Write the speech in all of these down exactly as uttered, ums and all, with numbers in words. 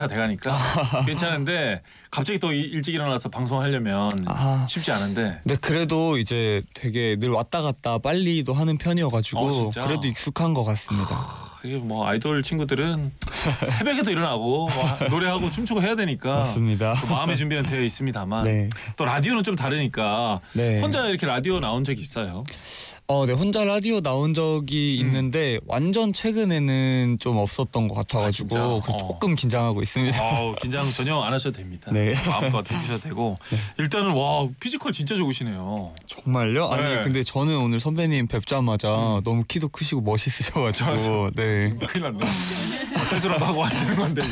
돼가니까 괜찮은데 갑자기 또 이- 일찍 일어나서 방송하려면 아. 쉽지 않은데. 근데 그래도 이제 되게 늘 왔다 갔다 빨리도 하는 편이어가지고 어, 진짜? 그래도 익숙한 것 같습니다. 이게 뭐 아이돌 친구들은 새벽에도 일어나고 뭐 노래하고 춤추고 해야 되니까 맞습니다. 또 마음의 준비는 되어 있습니다만 네. 또 라디오는 좀 다르니까 네. 혼자 이렇게 라디오 나온 적이 있어요. 어, 네, 혼자 라디오 나온 적이 음. 있는데 완전 최근에는 좀 없었던 것 같아가지고 아, 진짜? 그래서 어. 조금 긴장하고 있습니다. 아우, 긴장 전혀 안 하셔도 됩니다. 네. 마음껏 해주셔도 되고. 일단은 와 피지컬 진짜 좋으시네요. 정말요? 아니 네. 근데 저는 오늘 선배님 뵙자마자 음. 너무 키도 크시고 멋있으셔가지고 저- 네. 큰일 났네. 세수라도 하고 와야 되는 건데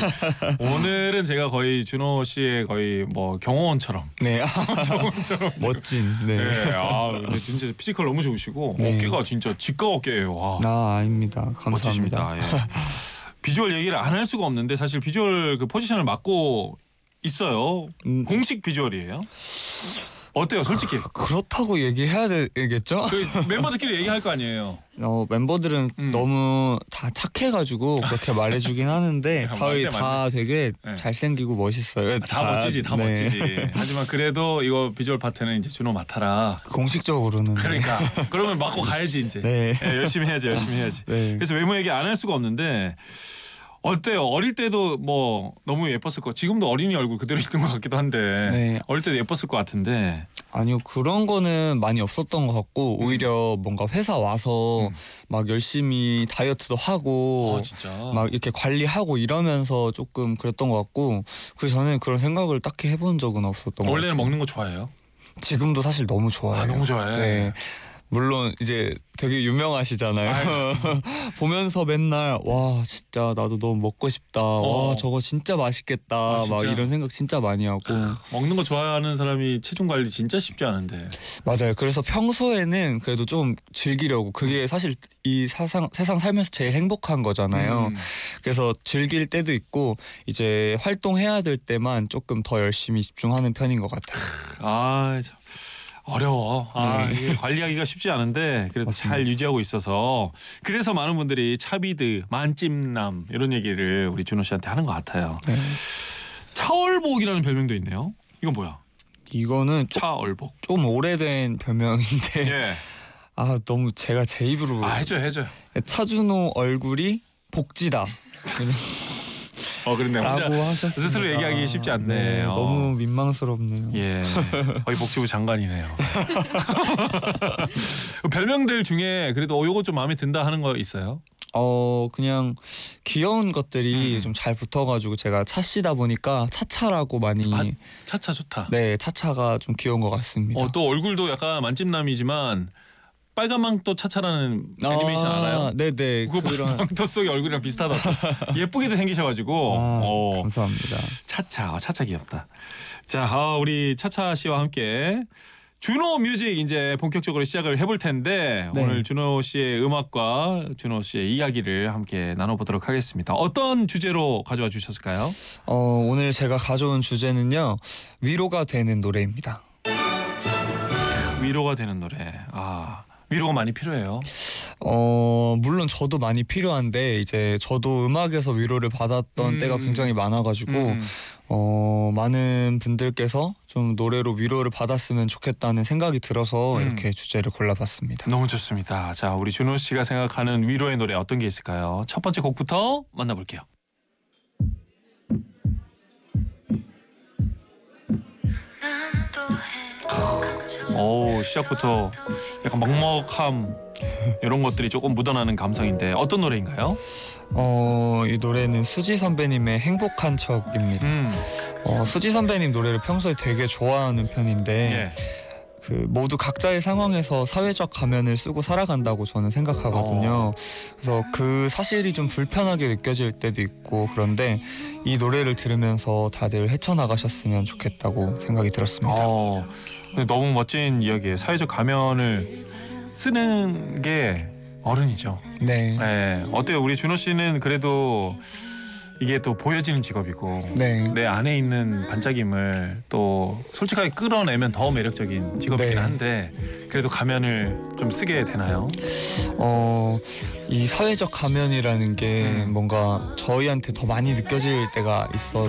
오늘은 제가 거의 준호 씨의 거의 뭐 경호원처럼 네. 경호원처럼 멋진. 네. 네, 아, 근데 진짜 피지컬 너무 좋으시고 네. 어깨가 진짜 직각 어깨예요. 와, 나 아닙니다. 감사합니다. 멋지십니다. 예. 비주얼 얘기를 안 할 수가 없는데 사실 비주얼 그 포지션을 맡고 있어요. 음. 공식 비주얼이에요. 어때요, 솔직히? 그렇다고 얘기해야 되겠죠? 그 멤버들끼리 얘기할 거 아니에요. 어, 멤버들은 음. 너무 다 착해가지고 그렇게 말해주긴 하는데 야, 저희 맞네, 다 되게 네. 잘생기고 멋있어요. 다 멋지지, 다 네. 멋지지. 하지만 그래도 이거 비주얼 파트는 이제 준호 맡아라. 공식적으로는 그러니까 그러면 맡고 가야지 이제. 네. 예, 열심히 해야지, 열심히 해야지. 네. 그래서 외모 얘기 안 할 수가 없는데 어때요? 어릴 때도 뭐 너무 예뻤을 거. 지금도 어린이 얼굴 그대로 있는 것 같기도 한데 네. 어릴 때도 예뻤을 것 같은데. 아니요 그런 거는 많이 없었던 것 같고 음. 오히려 뭔가 회사 와서 음. 막 열심히 다이어트도 하고 어 진짜. 막 이렇게 관리하고 이러면서 조금 그랬던 것 같고 그 전에 그런 생각을 딱히 해본 적은 없었던 것 원래는 같아요. 먹는 거 좋아해요? 지금도 사실 너무 좋아해요. 아 너무 좋아해. 네. 물론 이제 되게 유명하시잖아요. 보면서 맨날 와 진짜 나도 너무 먹고 싶다. 어. 와 저거 진짜 맛있겠다. 아, 막 진짜? 이런 생각 진짜 많이 하고 먹는 거 좋아하는 사람이 체중 관리 진짜 쉽지 않은데. 맞아요. 그래서 평소에는 그래도 좀 즐기려고 그게 사실 이 사상, 세상 살면서 제일 행복한 거잖아요. 음. 그래서 즐길 때도 있고 이제 활동해야 될 때만 조금 더 열심히 집중하는 편인 것 같아요. 아 참. 어려워. 아, 네. 이게 관리하기가 쉽지 않은데 그래도 맞습니다. 잘 유지하고 있어서 그래서 많은 분들이 차비드, 만찜남 이런 얘기를 우리 준호 씨한테 하는 것 같아요. 네. 차얼복이라는 별명도 있네요. 이건 뭐야? 이거는 조, 차얼복. 좀 오래된 별명인데 예. 아 너무 제가 제 입으로 아 해줘요, 해줘요. 차준호 얼굴이 복지다 어 그런데 혼자 라고 하셨습니다. 스스로 얘기하기 쉽지 않네. 네, 어. 너무 민망스럽네요. 예, 거의 복지부 장관이네요. 별명들 중에 그래도 어, 요거 좀 마음에 든다 하는 거 있어요? 어 그냥 귀여운 것들이 음. 좀 잘 붙어가지고 제가 차씨다 보니까 차차라고 많이 아, 차차 좋다. 네 차차가 좀 귀여운 것 같습니다. 어, 또 얼굴도 약간 만찜남이지만 빨간 망토 차차라는 애니메이션 아, 알아요? 네네 그거 그런 빨간 망토 속의 얼굴이랑 비슷하다. 예쁘게도 생기셔가지고 아, 어, 감사합니다. 차차, 아, 차차 귀엽다. 자, 아, 우리 차차 씨와 함께 준호 뮤직 이제 본격적으로 시작을 해볼 텐데 네. 오늘 준호 씨의 음악과 준호 씨의 이야기를 함께 나눠보도록 하겠습니다. 어떤 주제로 가져와 주셨을까요? 어 오늘 제가 가져온 주제는요 위로가 되는 노래입니다. 위로가 되는 노래. 아, 위로가 많이 필요해요. 어 물론 저도 많이 필요한데 이제 저도 음악에서 위로를 받았던 음. 때가 굉장히 많아가지고 음. 어 많은 분들께서 좀 노래로 위로를 받았으면 좋겠다는 생각이 들어서 음. 이렇게 주제를 골라봤습니다. 너무 좋습니다. 자, 우리 준호 씨가 생각하는 위로의 노래 어떤 게 있을까요? 첫 번째 곡부터 만나볼게요. 오, 시작부터 약간 먹먹함 이런 것들이 조금 묻어나는 감성인데 어떤 노래인가요? 어, 이 노래는 수지 선배님의 행복한 척입니다. 음, 어, 수지 선배님 노래를 평소에 되게 좋아하는 편인데 예. 그 모두 각자의 상황에서 사회적 가면을 쓰고 살아간다고 저는 생각하거든요. 그래서 그 사실이 좀 불편하게 느껴질 때도 있고 그런데 이 노래를 들으면서 다들 헤쳐나가셨으면 좋겠다고 생각이 들었습니다. 어, 근데 너무 멋진 이야기예요. 사회적 가면을 쓰는 게 어른이죠. 네. 네, 어때요? 우리 준호 씨는 그래도 이게 또 보여지는 직업이고 네. 내 안에 있는 반짝임을 또 솔직하게 끌어내면 더 매력적인 직업이긴 네. 한데 그래도 가면을 좀 쓰게 되나요? 어, 이 사회적 가면이라는 게 음. 뭔가 저희한테 더 많이 느껴질 때가 있어